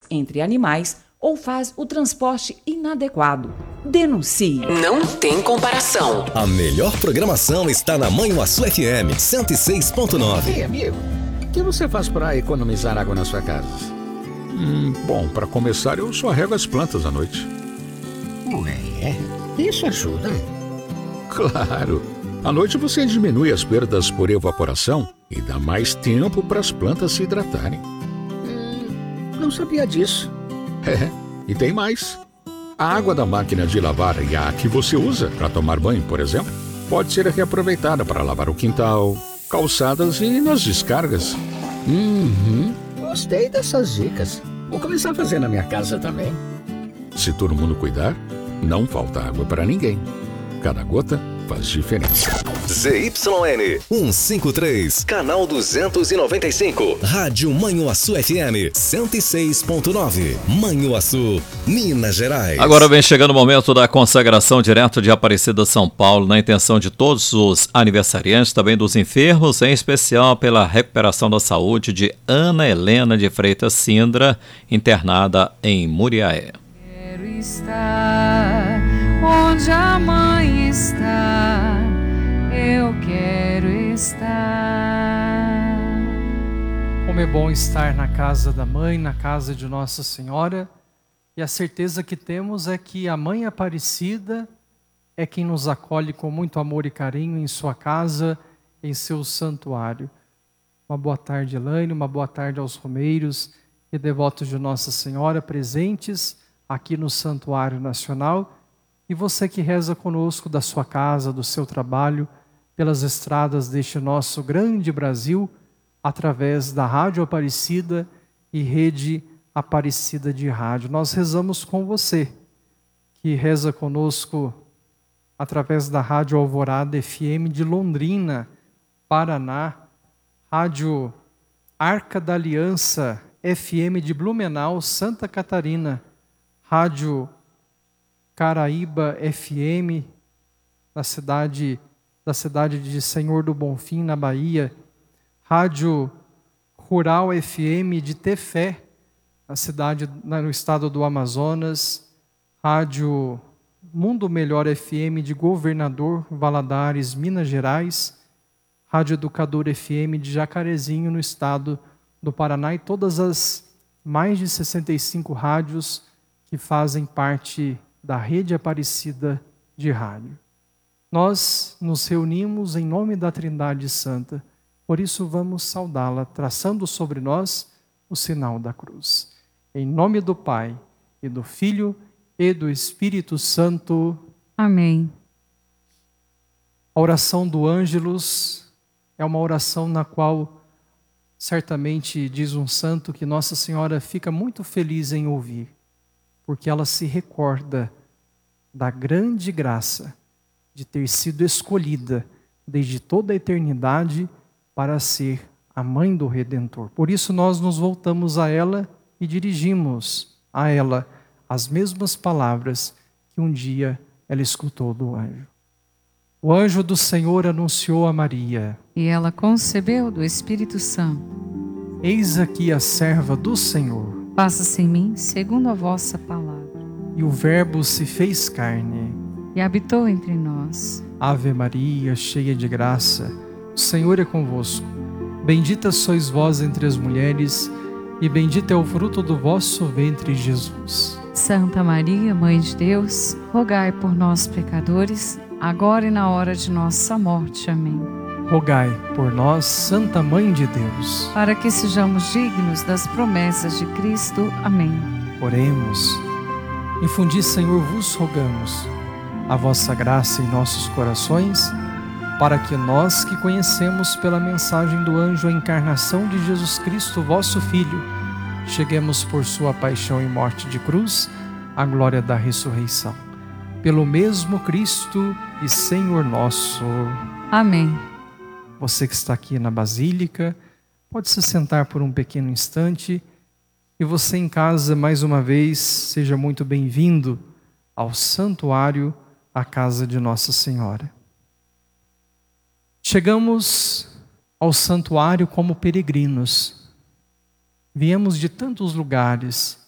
entre animais ou faz o transporte inadequado. Denuncie. Não tem comparação. A melhor programação está na Manhuaçu FM 106.9. Ei, amigo, o que você faz para economizar água na sua casa? Bom, para começar, eu só rego as plantas à noite. Isso ajuda. Claro. À noite você diminui as perdas por evaporação e dá mais tempo para as plantas se hidratarem. Não sabia disso. E tem mais. A água da máquina de lavar e a que você usa para tomar banho, por exemplo, pode ser reaproveitada para lavar o quintal, calçadas e nas descargas. Gostei dessas dicas. Vou começar a fazer na minha casa também. Se todo mundo cuidar, não falta água para ninguém. Cada gota faz diferença. ZYN 153, canal 295. Rádio Manhuaçu FM 106.9. Manhuaçu, Minas Gerais. Agora vem chegando o momento da consagração direto de Aparecida, São Paulo, na intenção de todos os aniversariantes, também dos enfermos, em especial pela recuperação da saúde de Ana Helena de Freitas Sindra, internada em Muriaé. Quero estar onde a mãe está, eu quero estar. Como é bom estar na casa da mãe, na casa de Nossa Senhora, e a certeza que temos é que a Mãe Aparecida é quem nos acolhe com muito amor e carinho em sua casa, em seu santuário. Uma boa tarde, Elaine, uma boa tarde aos romeiros e devotos de Nossa Senhora presentes aqui no Santuário Nacional. E você que reza conosco da sua casa, do seu trabalho, pelas estradas deste nosso grande Brasil, através da Rádio Aparecida e Rede Aparecida de Rádio. Nós rezamos com você, que reza conosco através da Rádio Alvorada FM de Londrina, Paraná, Rádio Arca da Aliança FM de Blumenau, Santa Catarina, Rádio Caraíba FM, da cidade de Senhor do Bonfim, na Bahia, Rádio Rural FM de Tefé, no estado do Amazonas, Rádio Mundo Melhor FM de Governador Valadares, Minas Gerais, Rádio Educador FM de Jacarezinho, no estado do Paraná, e todas as mais de 65 rádios que fazem parte da Rede Aparecida de Rádio. Nós nos reunimos em nome da Trindade Santa, por isso vamos saudá-la, traçando sobre nós o sinal da cruz. Em nome do Pai, e do Filho, e do Espírito Santo. Amém. A oração do Ângelus é uma oração na qual, certamente, diz um santo que Nossa Senhora fica muito feliz em ouvir, porque ela se recorda da grande graça de ter sido escolhida desde toda a eternidade para ser a mãe do Redentor. Por isso nós nos voltamos a ela e dirigimos a ela as mesmas palavras que um dia ela escutou do anjo. O anjo do Senhor anunciou a Maria. E ela concebeu do Espírito Santo. Eis aqui a serva do Senhor. Faça-se em mim segundo a vossa palavra. E o Verbo se fez carne. E habitou entre nós. Ave Maria, cheia de graça, o Senhor é convosco. Bendita sois vós entre as mulheres, e bendito é o fruto do vosso ventre, Jesus. Santa Maria, Mãe de Deus, rogai por nós, pecadores, agora e na hora de nossa morte. Amém. Rogai por nós, Santa Mãe de Deus, para que sejamos dignos das promessas de Cristo. Amém. Oremos. Infundi, Senhor, vos rogamos a vossa graça em nossos corações, para que nós que conhecemos pela mensagem do anjo a encarnação de Jesus Cristo, vosso Filho, cheguemos por sua paixão e morte de cruz à glória da ressurreição. Pelo mesmo Cristo e Senhor nosso. Amém. Você que está aqui na Basílica, pode se sentar por um pequeno instante. E você em casa, mais uma vez, seja muito bem-vindo ao santuário, à casa de Nossa Senhora. Chegamos ao santuário como peregrinos. Viemos de tantos lugares,